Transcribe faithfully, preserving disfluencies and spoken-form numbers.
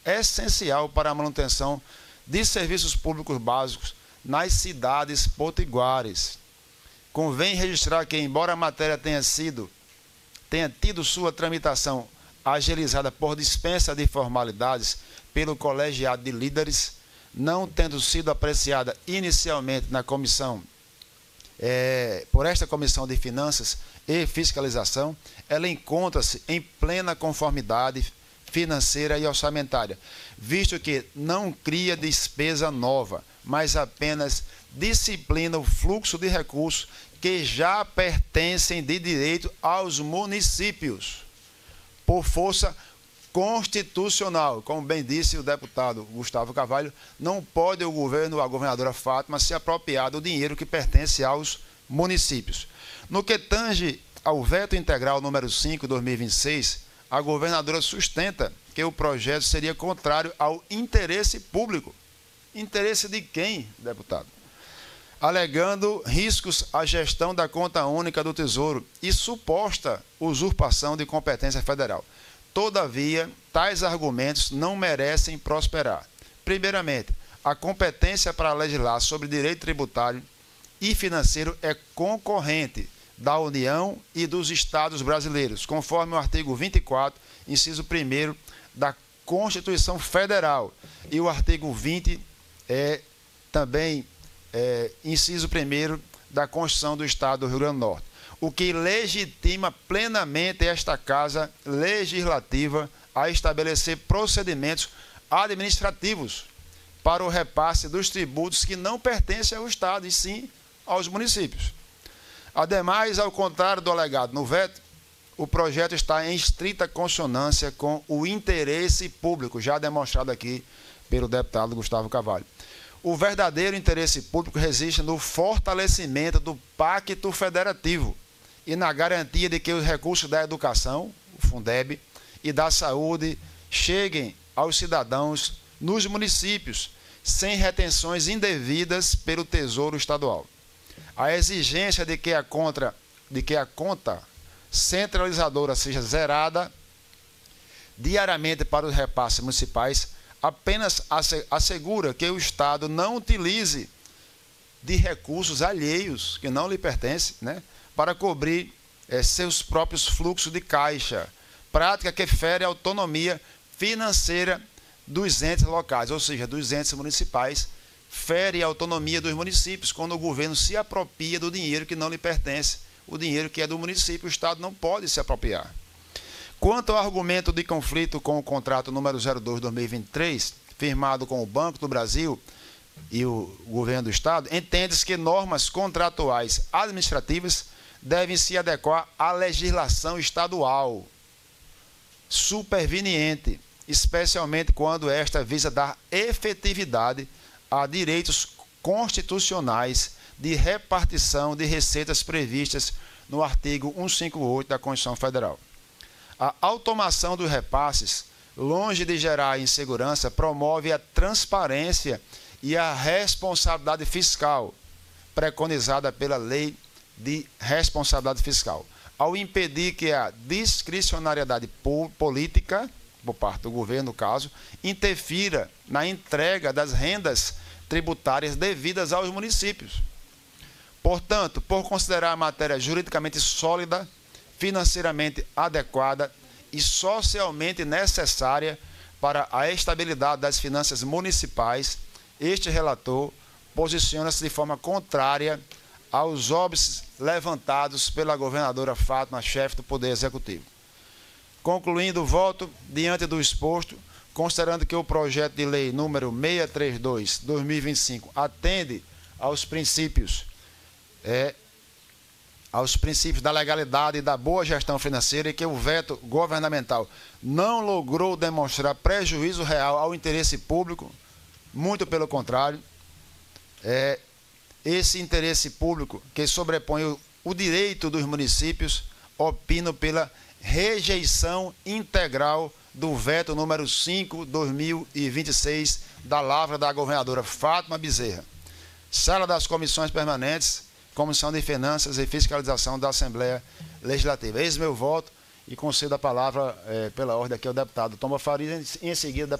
essencial para a manutenção de serviços públicos básicos nas cidades potiguares. Convém registrar que, embora a matéria tenha sido, tenha tido sua tramitação agilizada por dispensa de formalidades pelo colegiado de líderes, não tendo sido apreciada inicialmente na comissão, é, por esta Comissão de Finanças e Fiscalização, ela encontra-se em plena conformidade financeira e orçamentária, visto que não cria despesa nova, mas apenas disciplina o fluxo de recursos que já pertencem de direito aos municípios, por força constitucional. Como bem disse o deputado Gustavo Carvalho, não pode o governo, a governadora Fátima, se apropriar do dinheiro que pertence aos municípios. No que tange ao veto integral número cinco, dois mil e vinte e seis, a governadora sustenta que o projeto seria contrário ao interesse público. Interesse de quem, deputado? Alegando riscos à gestão da conta única do Tesouro e suposta usurpação de competência federal. Todavia, tais argumentos não merecem prosperar. Primeiramente, a competência para legislar sobre direito tributário e financeiro é concorrente da União e dos Estados brasileiros, conforme o artigo vinte e quatro, inciso primeiro da Constituição Federal, e o artigo vinte é também é, inciso primeiro da Constituição do Estado do Rio Grande do Norte, o que legitima plenamente esta Casa Legislativa a estabelecer procedimentos administrativos para o repasse dos tributos que não pertencem ao Estado, e sim aos municípios. Ademais, ao contrário do alegado no veto, o projeto está em estrita consonância com o interesse público, já demonstrado aqui pelo deputado Gustavo Carvalho. O verdadeiro interesse público reside no fortalecimento do Pacto Federativo e na garantia de que os recursos da educação, o Fundeb, e da saúde cheguem aos cidadãos nos municípios, sem retenções indevidas pelo Tesouro Estadual. A exigência de que a, contra, de que a conta centralizadora seja zerada diariamente para os repasses municipais apenas assegura que o Estado não utilize de recursos alheios, que não lhe pertencem, né, para cobrir é, seus próprios fluxos de caixa, prática que fere a autonomia financeira dos entes locais, ou seja, dos entes municipais, fere a autonomia dos municípios quando o governo se apropria do dinheiro que não lhe pertence, o dinheiro que é do município, o Estado não pode se apropriar. Quanto ao argumento de conflito com o contrato número zero dois, dois mil e vinte e três, firmado com o Banco do Brasil e o governo do Estado, entende-se que normas contratuais administrativas devem se adequar à legislação estadual superveniente, especialmente quando esta visa dar efetividade a direitos constitucionais de repartição de receitas previstas no artigo cento e cinquenta e oito da Constituição Federal. A automação dos repasses, longe de gerar insegurança, promove a transparência e a responsabilidade fiscal, preconizada pela Lei de Responsabilidade Fiscal, ao impedir que a discricionariedade política, por parte do governo, no caso, interfira na entrega das rendas tributárias devidas aos municípios. Portanto, por considerar a matéria juridicamente sólida, financeiramente adequada e socialmente necessária para a estabilidade das finanças municipais, este relator posiciona-se de forma contrária aos óbices levantados pela governadora Fátima, chefe do Poder Executivo. Concluindo o voto, diante do exposto, considerando que o projeto de lei número seiscentos e trinta e dois, dois mil e vinte e cinco, atende aos princípios é, aos princípios da legalidade e da boa gestão financeira, e que o veto governamental não logrou demonstrar prejuízo real ao interesse público, muito pelo contrário, é, esse interesse público que sobrepõe o, o direito dos municípios, opino pela rejeição integral do veto número cinco, dois mil e vinte e seis, da lavra da governadora Fátima Bezerra. Sala das Comissões Permanentes, Comissão de Finanças e Fiscalização da Assembleia Legislativa. Eis meu voto e concedo a palavra, eh, pela ordem aqui ao deputado Tom Faria, e em seguida